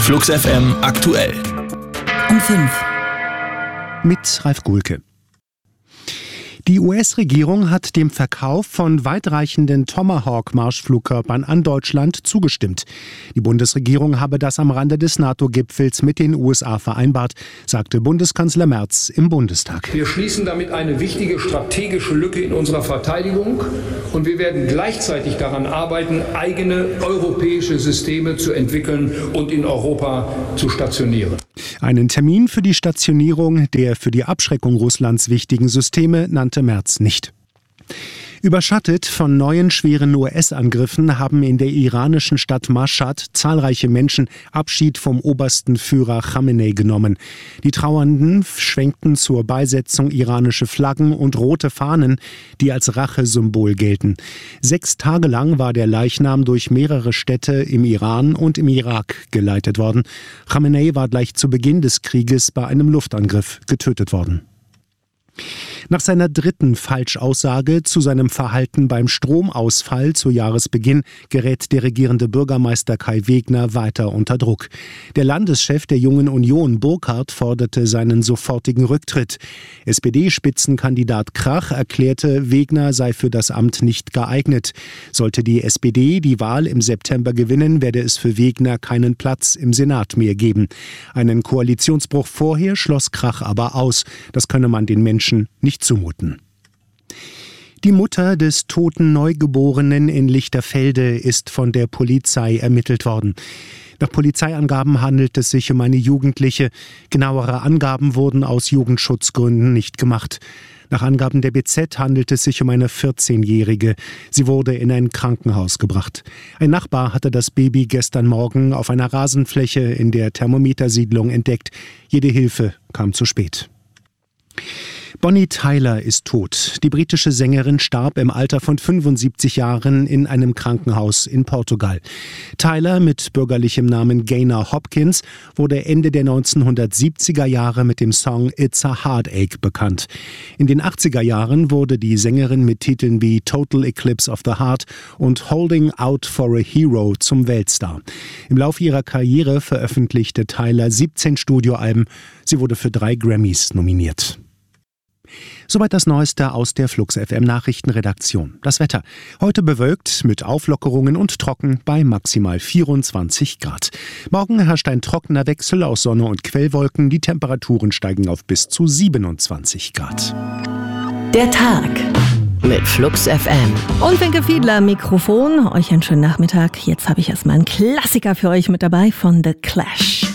Flux FM aktuell. Um 5. Mit Ralf Gulke. Die US-Regierung hat dem Verkauf von weitreichenden Tomahawk-Marschflugkörpern an Deutschland zugestimmt. Die Bundesregierung habe das am Rande des NATO-Gipfels mit den USA vereinbart, sagte Bundeskanzler Merz im Bundestag. Wir schließen damit eine wichtige strategische Lücke in unserer Verteidigung und wir werden gleichzeitig daran arbeiten, eigene europäische Systeme zu entwickeln und in Europa zu stationieren. Einen Termin für die Stationierung der für die Abschreckung Russlands wichtigen Systeme nannte Merz nicht. Überschattet von neuen schweren US-Angriffen haben in der iranischen Stadt Mashhad zahlreiche Menschen Abschied vom obersten Führer Khamenei genommen. Die Trauernden schwenkten zur Beisetzung iranische Flaggen und rote Fahnen, die als Rachesymbol gelten. 6 Tage lang war der Leichnam durch mehrere Städte im Iran und im Irak geleitet worden. Khamenei war gleich zu Beginn des Krieges bei einem Luftangriff getötet worden. Nach seiner dritten Falschaussage zu seinem Verhalten beim Stromausfall zu Jahresbeginn gerät der regierende Bürgermeister Kai Wegner weiter unter Druck. Der Landeschef der Jungen Union, Burkhardt, forderte seinen sofortigen Rücktritt. SPD-Spitzenkandidat Krach erklärte, Wegner sei für das Amt nicht geeignet. Sollte die SPD die Wahl im September gewinnen, werde es für Wegner keinen Platz im Senat mehr geben. Einen Koalitionsbruch vorher schloss Krach aber aus. Das könne man den Menschen nicht zumuten. Die Mutter des toten Neugeborenen in Lichterfelde ist von der Polizei ermittelt worden. Nach Polizeiangaben handelt es sich um eine Jugendliche. Genauere Angaben wurden aus Jugendschutzgründen nicht gemacht. Nach Angaben der BZ handelt es sich um eine 14-Jährige. Sie wurde in ein Krankenhaus gebracht. Ein Nachbar hatte das Baby gestern Morgen auf einer Rasenfläche in der Thermometersiedlung entdeckt. Jede Hilfe kam zu spät. Bonnie Tyler ist tot. Die britische Sängerin starb im Alter von 75 Jahren in einem Krankenhaus in Portugal. Tyler mit bürgerlichem Namen Gaynor Hopkins wurde Ende der 1970er Jahre mit dem Song It's a Heartache bekannt. In den 80er Jahren wurde die Sängerin mit Titeln wie Total Eclipse of the Heart und Holding Out for a Hero zum Weltstar. Im Laufe ihrer Karriere veröffentlichte Tyler 17 Studioalben. Sie wurde für 3 Grammys nominiert. Soweit das Neueste aus der Flux FM Nachrichtenredaktion. Das Wetter. Heute bewölkt mit Auflockerungen und trocken bei maximal 24 Grad. Morgen herrscht ein trockener Wechsel aus Sonne und Quellwolken. Die Temperaturen steigen auf bis zu 27 Grad. Der Tag mit Flux FM. Und Wenke Fiedler am Mikrofon. Euch einen schönen Nachmittag. Jetzt habe ich erstmal einen Klassiker für euch mit dabei von The Clash.